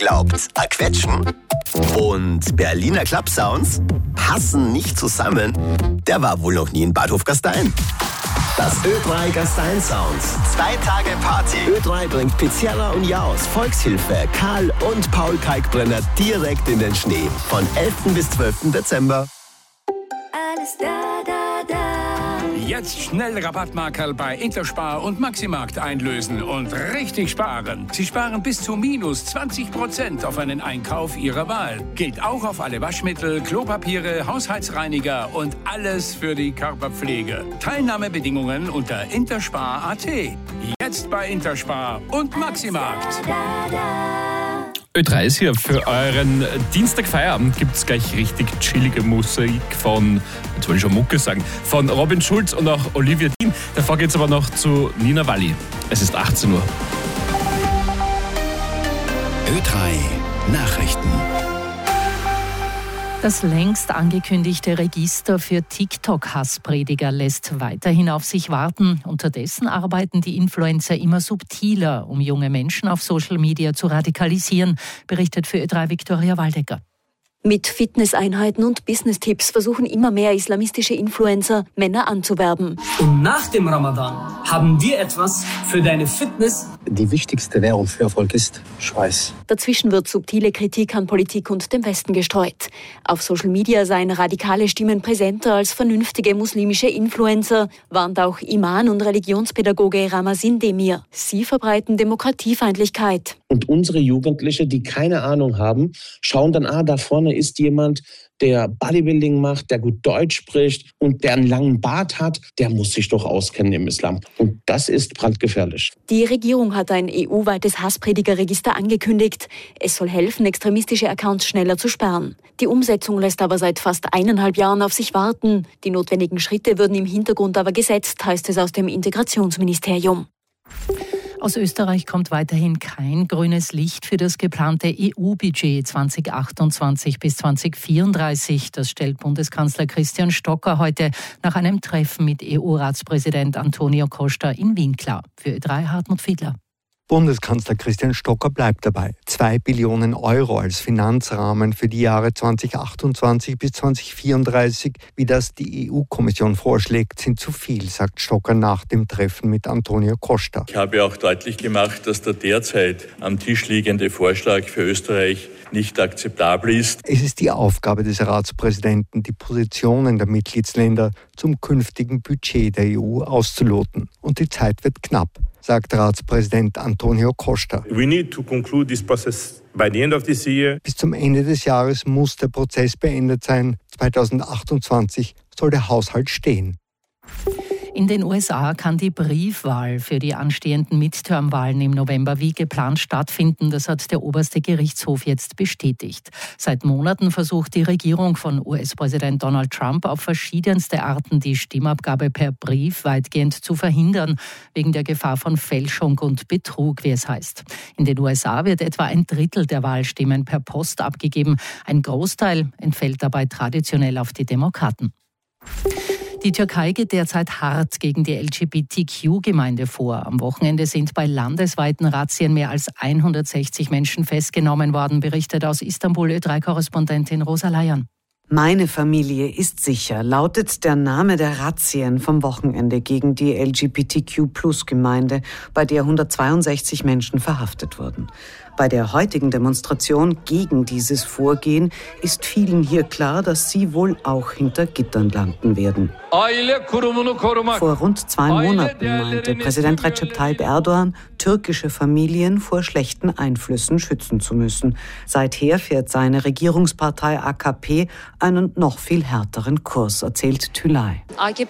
Glaubt's, a Quetschen und Berliner Club-Sounds passen nicht zusammen? Der war wohl noch nie in Bad Hofgastein. Das Ö3 Gastein Sounds. 2 Tage Party. Ö3 bringt Pizzerra und Jaus, Volkshilfe, Karl und Paul Kalkbrenner direkt in den Schnee. Von 11. bis 12. Dezember. Alles da, da, da. Jetzt schnell Rabattmarkerl bei Interspar und Maximarkt einlösen und richtig sparen. Sie sparen bis zu minus 20% auf einen Einkauf Ihrer Wahl. Gilt auch auf alle Waschmittel, Klopapiere, Haushaltsreiniger und alles für die Körperpflege. Teilnahmebedingungen unter interspar.at. Jetzt bei Interspar und Maximarkt. Ö3 ist hier. Für euren Dienstagfeierabend gibt es gleich richtig chillige Musik von, jetzt wollte ich schon Mucke sagen, von Robin Schulz und auch Olivia Dean. Davor geht es aber noch zu Nina Walli. Es ist 18 Uhr. Ö3 Nachrichten. Das längst angekündigte Register für TikTok-Hassprediger lässt weiterhin auf sich warten. Unterdessen arbeiten die Influencer immer subtiler, um junge Menschen auf Social Media zu radikalisieren, berichtet für Ö3 Viktoria Waldecker. Mit Fitnesseinheiten und Business-Tipps versuchen immer mehr islamistische Influencer, Männer anzuwerben. Und nach dem Ramadan haben wir etwas für deine Fitness. Die wichtigste Währung für Erfolg ist Schweiß. Dazwischen wird subtile Kritik an Politik und dem Westen gestreut. Auf Social Media seien radikale Stimmen präsenter als vernünftige muslimische Influencer, warnt auch Iman- und Religionspädagoge Ramazin Demir. Sie verbreiten Demokratiefeindlichkeit. Und unsere Jugendliche, die keine Ahnung haben, schauen dann, da vorne ist jemand, der Bodybuilding macht, der gut Deutsch spricht und der einen langen Bart hat, der muss sich doch auskennen im Islam. Und das ist brandgefährlich. Die Regierung hat ein EU-weites Hasspredigerregister angekündigt. Es soll helfen, extremistische Accounts schneller zu sperren. Die Umsetzung lässt aber seit fast 1,5 Jahren auf sich warten. Die notwendigen Schritte würden im Hintergrund aber gesetzt, heißt es aus dem Integrationsministerium. Aus Österreich kommt weiterhin kein grünes Licht für das geplante EU-Budget 2028 bis 2034. Das stellt Bundeskanzler Christian Stocker heute nach einem Treffen mit EU-Ratspräsident Antonio Costa in Wien klar. Für Ö3 Hartmut Fiedler. Bundeskanzler Christian Stocker bleibt dabei. 2 Billionen Euro als Finanzrahmen für die Jahre 2028 bis 2034, wie das die EU-Kommission vorschlägt, sind zu viel, sagt Stocker nach dem Treffen mit Antonio Costa. Ich habe auch deutlich gemacht, dass der derzeit am Tisch liegende Vorschlag für Österreich nicht akzeptabel ist. Es ist die Aufgabe des Ratspräsidenten, die Positionen der Mitgliedsländer zum künftigen Budget der EU auszuloten. Und die Zeit wird knapp, sagt Ratspräsident Antonio Costa. We need to conclude this process by the end of this year. Bis zum Ende des Jahres muss der Prozess beendet sein. 2028 soll der Haushalt stehen. In den USA kann die Briefwahl für die anstehenden Midterm-Wahlen im November wie geplant stattfinden. Das hat der oberste Gerichtshof jetzt bestätigt. Seit Monaten versucht die Regierung von US-Präsident Donald Trump auf verschiedenste Arten die Stimmabgabe per Brief weitgehend zu verhindern, wegen der Gefahr von Fälschung und Betrug, wie es heißt. In den USA wird etwa 1/3 der Wahlstimmen per Post abgegeben. Ein Großteil entfällt dabei traditionell auf die Demokraten. Die Türkei geht derzeit hart gegen die LGBTQ-Gemeinde vor. Am Wochenende sind bei landesweiten Razzien mehr als 160 Menschen festgenommen worden, berichtet aus Istanbul Ö3-Korrespondentin Rosa Layan. Meine Familie ist sicher, lautet der Name der Razzien vom Wochenende gegen die LGBTQ-Plus-Gemeinde, bei der 162 Menschen verhaftet wurden. Bei der heutigen Demonstration gegen dieses Vorgehen ist vielen hier klar, dass sie wohl auch hinter Gittern landen werden. Vor rund 2 Monaten meinte Präsident Recep Tayyip Erdogan, türkische Familien vor schlechten Einflüssen schützen zu müssen. Seither fährt seine Regierungspartei AKP einen noch viel härteren Kurs, erzählt Tülay.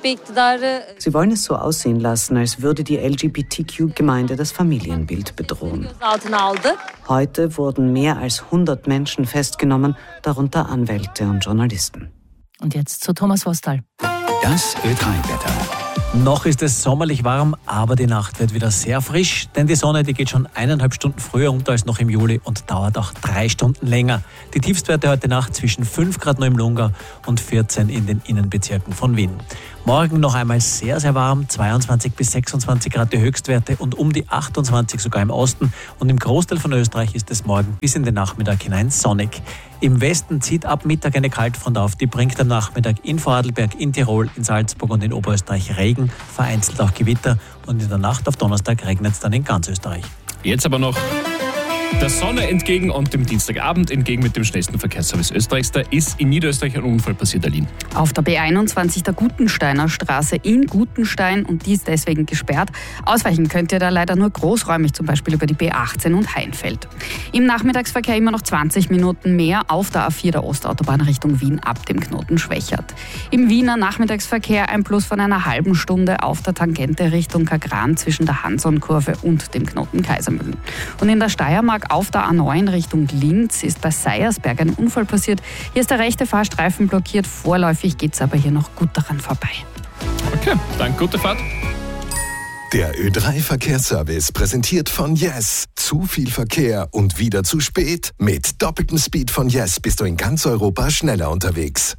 Sie wollen es so aussehen lassen, als würde die LGBTQ-Gemeinde das Familienbild bedrohen. Heute wurden mehr als 100 Menschen festgenommen, darunter Anwälte und Journalisten. Und jetzt zu Thomas Vostal. Das Ö3-Wetter. Noch ist es sommerlich warm, aber die Nacht wird wieder sehr frisch, denn die Sonne, die geht schon 1,5 Stunden früher unter als noch im Juli und dauert auch 3 Stunden länger. Die Tiefstwerte heute Nacht zwischen 5 Grad nur im Lungau und 14 in den Innenbezirken von Wien. Morgen noch einmal sehr, sehr warm, 22 bis 26 Grad die Höchstwerte und um die 28 sogar im Osten. Und im Großteil von Österreich ist es morgen bis in den Nachmittag hinein sonnig. Im Westen zieht ab Mittag eine Kaltfront auf, die bringt am Nachmittag in Vorarlberg, in Tirol, in Salzburg und in Oberösterreich Regen, vereinzelt auch Gewitter und in der Nacht auf Donnerstag regnet es dann in ganz Österreich. Jetzt aber noch der Sonne entgegen und dem Dienstagabend entgegen mit dem schnellsten Verkehrsservice Österreichs. Da ist in Niederösterreich ein Unfall passiert, Aline. Auf der B21 der Gutensteiner Straße in Gutenstein und die ist deswegen gesperrt. Ausweichen könnt ihr da leider nur großräumig, zum Beispiel über die B18 und Heinfeld. Im Nachmittagsverkehr immer noch 20 Minuten mehr auf der A4 der Ostautobahn Richtung Wien ab dem Knoten Schwächert. Im Wiener Nachmittagsverkehr ein Plus von einer halben Stunde auf der Tangente Richtung Kagran zwischen der Hansonkurve und dem Knoten Kaisermühlen. Und in der Steiermark auf der A9 Richtung Linz ist bei Seiersberg ein Unfall passiert. Hier ist der rechte Fahrstreifen blockiert. Vorläufig geht es aber hier noch gut daran vorbei. Okay, dann gute Fahrt. Der Ö3-Verkehrsservice präsentiert von Yes. Zu viel Verkehr und wieder zu spät? Mit doppeltem Speed von Yes bist du in ganz Europa schneller unterwegs.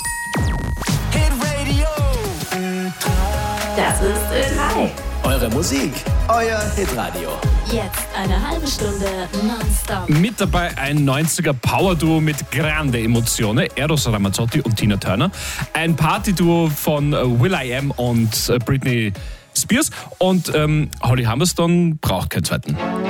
Das ist Ö3. Eure Musik, euer Hitradio. Jetzt eine halbe Stunde nonstop. Mit dabei ein 90er Power-Duo mit grande Emotionen, Eros Ramazzotti und Tina Turner. Ein Party-Duo von will.i.am und Britney Spears. Und Holly Humberstone braucht keinen zweiten.